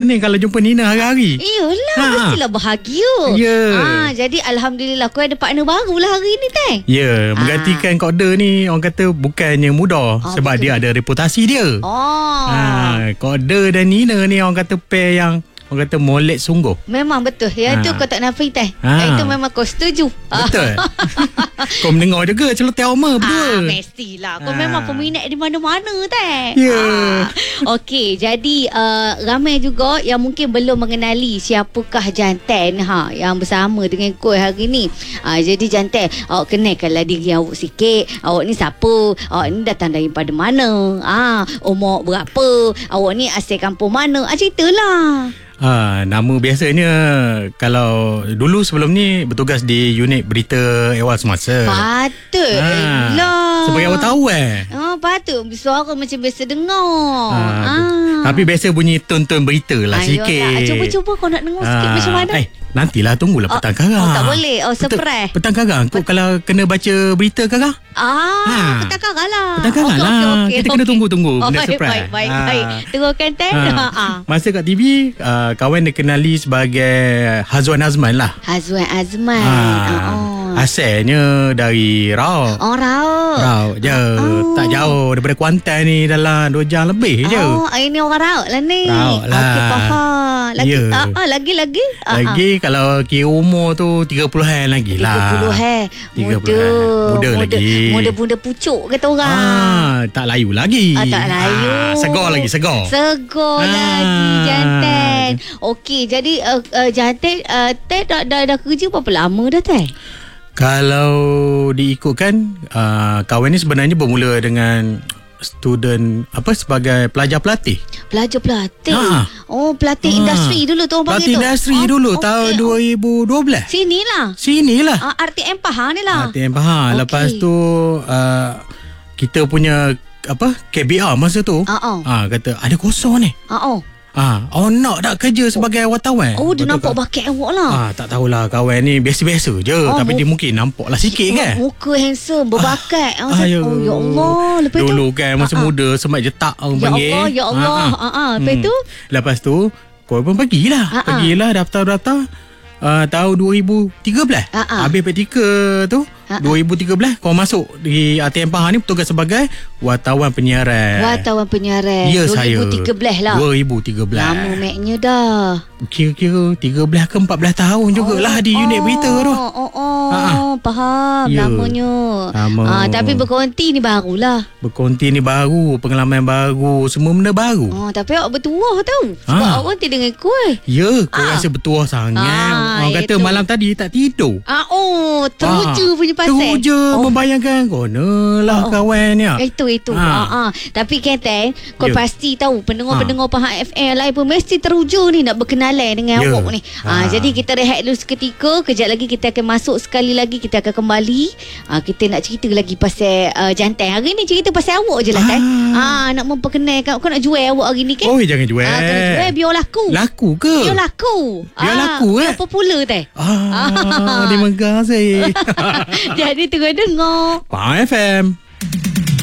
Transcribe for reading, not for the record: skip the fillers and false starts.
ni kalau jumpa Nina hari-hari. Iyalah, mestilah bahagia. Jadi Alhamdulillah kau ada partner baru lah hari ni, Teh. Menggantikan Kak De ni orang kata bukannya mudah. Sebab betul. Dia ada reputasi dia. Kak De dan Nina ni orang kata pair yang orang kata molek sungguh. Memang betul. Yang tu kau tak nafi, Teh. Itu memang kau setuju. Betul. Kau mendengar juga celoteh Oma berdua. Mestilah. Kau memang peminat di mana-mana, Teh. Okey, jadi ramai juga yang mungkin belum mengenali siapakah jantan yang bersama dengan kau hari ni. Jadi jantan, awak kenalkanlah diri awak sikit. Awak ni siapa? Awak ni datang daripada mana? Umur berapa? Awak ni asal kampung mana? Ceritalah. Nama biasanya kalau dulu sebelum ni bertugas di unit berita awal semasa. Patut sebagai wartawan. Patut suara macam biasa dengar. Tapi biasa bunyi ton-ton berita lah sikit. Cuba kau nak dengar sikit macam mana? Nantilah tunggulah petang karang. Tak boleh. Surprise. Petang karang. Kau kalau kena baca berita karang? Petang karang lah. Petang karang lah. Kita kena tunggu benda surprise. Baik. Teruskan, Teh. Masa kat TV, kawan dia kenali sebagai Hazwan Azman lah. Hazwan Azman. Asalnya dari Rauk. Rauk je. Tak jauh daripada Kuantan ni, dalam 2 jam lebih je. Ini orang Rauk lah ni. Rauk lah. Okey, faham. Lagi. Lagi kalau kira umur tu 30-an lagi lah. 30-an. Muda lagi. Muda pucuk kata orang. Tak layu lagi. Tak layu. Segar lagi. Lagi jantan. Okey, jadi jantan Teh dah kerja berapa lama dah, Teh? Kalau diikutkan kawan ni sebenarnya bermula dengan student sebagai pelajar pelatih. Pelatih. Pelatih industri dulu tu orang panggil tu. Pelatih industri dulu tahun 2012. Sinilah. RTM Pahang ni lah. RTM Pahang. Lepas tu kita punya KBR masa tu kata ada kosong ni. Nak tak kerja sebagai wartawan. Dia nampak bakat awak lah. Tak tahulah, kawan ni biasa-biasa je. Tapi dia mungkin nampak lah sikit kan. Muka handsome, berbakat. Ya Allah. Lepas dulu kan masa muda semat jetak orang panggil. Ya Allah. Lepas tu kau pun Pergilah daftar-daftar tahun 2013. Habis praktika tu 2013 kau masuk di RTM Pahang ni bertugas sebagai wartawan penyiaran. Ya, 2013 saya 2013 lah. 2013. Lama maknya dah. Kira-kira 13 ke 14 tahun jugalah di unit berita tu. Faham. Lamanya. Tapi berkonti ni barulah. Pengalaman baru, semua benda baru. Tapi awak bertuah tau. Sebab awak nanti dengan kuih. Ya, kau rasa bertuah sangat. Orang kata malam tadi tak tidur. Teruja punya pasal. Teruja membayangkan konalah kawannya. Itu. Tapi Keten, kau pasti tahu pendengar-pendengar Pahang FM lain pun mesti teruja ni nak berkenalan dengan awak ni. Jadi kita rehat dulu seketika. Kejap lagi kita akan masuk sekali lagi. Kita akan kembali. Kita nak cerita lagi pasal jantan. Hari ni cerita pasal awak je lah, Tan. Nak memperkenalkan. Kau nak jual awak hari ni kan? Jangan jual. Kena jual biar laku. Laku ke? Biar laku. Biar popular, Tan. Terima kasih. Jadi tengok dengar Pahang FM.